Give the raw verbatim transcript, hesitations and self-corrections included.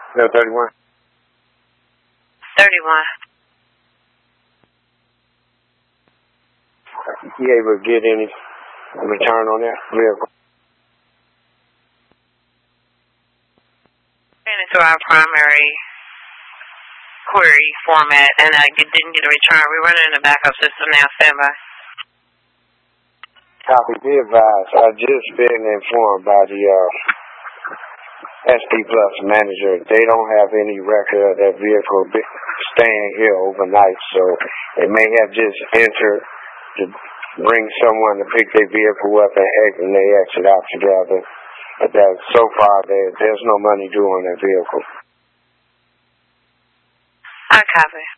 No, thirty-one. thirty-one. You able to get any return on that vehicle? Ran it through our primary query format, and I didn't get a return. We're running the backup system now. Stand by. Copy. Be advised. I just been informed by the uh, S P Plus manager. They don't have any record of that vehicle staying here overnight, so they may have just entered to bring someone to pick their vehicle up and exit, and they exit out together. But that, so far, there, there's no money due on that vehicle. I copy.